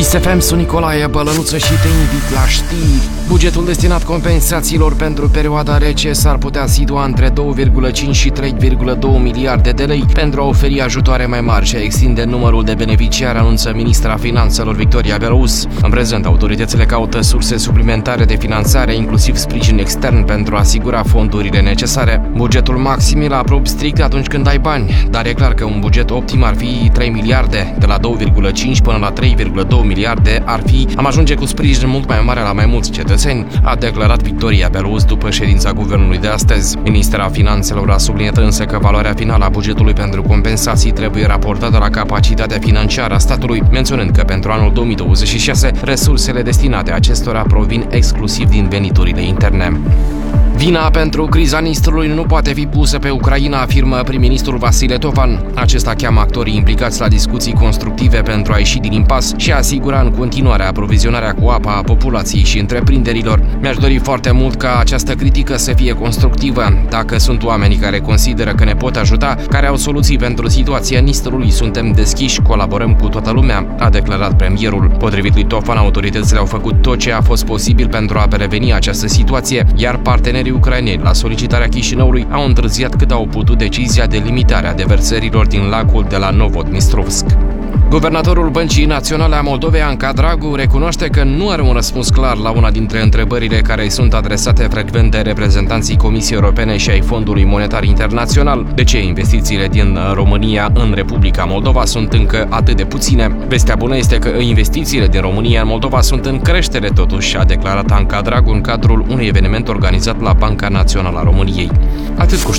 Kiss FM, sunt Nicolae Bălănuță și te invit la știri. Bugetul destinat compensațiilor pentru perioada rece s-ar putea situa între 2,5 și 3,2 miliarde de lei pentru a oferi ajutoare mai mari și a extinde numărul de beneficiari, anunță ministra Finanțelor Victoria Belouz. În prezent, autoritățile caută surse suplimentare de finanțare, inclusiv sprijin extern pentru a asigura fondurile necesare. Bugetul maxim îl aprob strict atunci când ai bani, dar e clar că un buget optim ar fi 3 miliarde, de la 2,5 până la 3,2 miliarde am ajunge cu sprijin mult mai mare la mai mulți cetățeni, a declarat Victoria Belouz după ședința guvernului de astăzi. Ministra Finanțelor a subliniat însă că valoarea finală a bugetului pentru compensații trebuie raportată la capacitatea financiară a statului, menționând că pentru anul 2026 resursele destinate acestora provin exclusiv din veniturile interne. Vina pentru criza Nistrului nu poate fi pusă pe Ucraina, afirmă prim-ministrul Vasile Tovan. Acesta cheamă actorii implicați la discuții constructive pentru a ieși din impas și a asigura în continuare aprovizionarea cu apă a populației și întreprinderilor. Mi-aș dori foarte mult ca această critică să fie constructivă. Dacă sunt oamenii care consideră că ne pot ajuta, care au soluții pentru situația Nistrului, suntem deschiși, colaborăm cu toată lumea, a declarat premierul. Potrivit lui Tovan, autoritățile au făcut tot ce a fost posibil pentru a preveni această situație, iar partenerii ucraineni, la solicitarea Chișinăului, au întârziat cât au putut decizia de limitare a deversărilor din lacul de la Novodnistrovsk. Guvernatorul Băncii Naționale a Moldovei, Anca Dragu, recunoaște că nu are un răspuns clar la una dintre întrebările care îi sunt adresate frecvent de reprezentanții Comisiei Europene și ai Fondului Monetar Internațional. De ce investițiile din România în Republica Moldova sunt încă atât de puține? Vestea bună este că investițiile din România în Moldova sunt în creștere totuși, a declarat Anca Dragu în cadrul unui eveniment organizat la Banca Națională a României. Atât cu